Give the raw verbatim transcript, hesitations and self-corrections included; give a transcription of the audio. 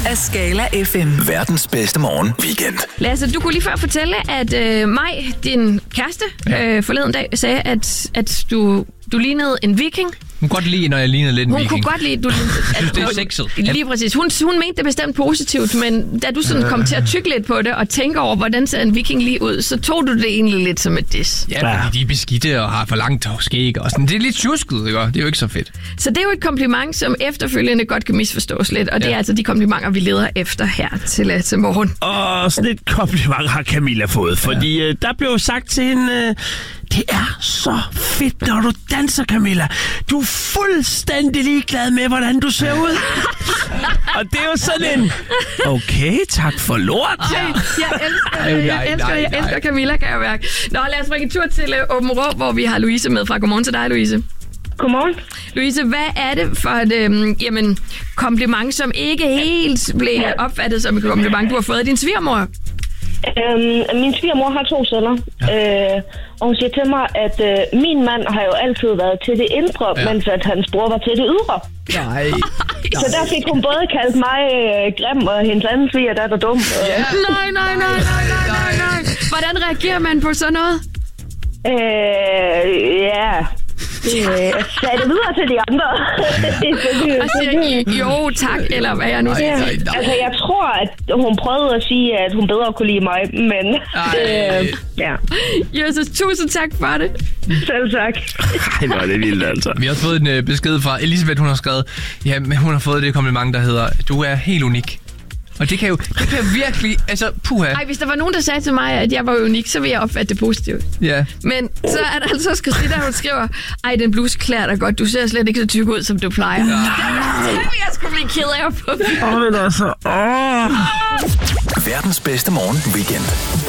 af Skala F M. Verdens bedste morgen weekend. Lasse, du kunne lige før fortælle, at øh, Maj, din kæreste, ja. øh, forleden dag sagde, at, at du, du lignede en viking. Hun kunne godt lide, når jeg lignede lidt en Hun viking. kunne godt lide, du lignede... Det er sexet. Lige præcis. Hun, hun mente det bestemt positivt, men da du sådan kom til at tykke lidt på det og tænke over, hvordan ser en viking lige ud, så tog du det egentlig lidt som et diss. Ja, fordi de er beskidte og har for langt skæg og sådan. Det er lidt tjusket, ikke? Det er jo ikke så fedt. Så det er jo et kompliment, som efterfølgende godt kan misforstås lidt, og det Ja. er altså de komplimenter, vi leder efter her til, til morgen. Og sådan et kompliment har Camilla fået, fordi ja. øh, der blev sagt til hende, øh, det er så fedt, når du danser, Camilla. Du er fuldstændig ligeglad med, hvordan du ser ud. Og det er jo sådan en, okay, tak for lort. Ej, jeg elsker det, jeg elsker det, jeg elsker Camilla, kan jeg mærke. Nå, lad os bringe en tur til uh, Åben Rå, hvor vi har Louise med fra. Godmorgen til dig, Louise. Godmorgen. Louise, hvad er det for et øhm, jamen, kompliment, som ikke helt blev opfattet som et kompliment, du har fået af din svigermor? Øhm, min svigermor har to sønner, ja. øh, og hun siger til mig, at øh, min mand har jo altid været til det indre, ja. mens at hans bror var til det ydre. Nej. Så der fik hun både kaldt mig øh, grim, og hendes anden sviger, der er dum. Ja. Nej, nej, nej, nej, nej, nej, nej. Hvordan reagerer man på sådan noget? Øh, ja... Jeg sagde det videre til de andre. Og siger, jo tak, eller hvad jeg nu siger. Altså, jeg tror, at hun prøvede at sige, at hun bedre kunne lide mig, men... Øh, ja. Jesus, tusind tak for det. Selv tak. Ej, hvor er det vildt, altså. Vi har også fået en øh, besked fra Elisabeth, hun har skrevet, ja, men hun har fået det kompliment, der hedder, du er helt unik. Og det kan jo, det kan jo virkelig, altså, puha. Ej, hvis der var nogen, der sagde til mig, at jeg var unik, så ville jeg opfatte det positivt. Ja. Men så er der altså også Christina, hun skriver, ej, den bluse klæder dig godt, du ser slet ikke så tyk ud, som du plejer. Nej. Det vil jeg sgu blive ked af på. Åh, men altså, åh. Verdens bedste morgen weekend.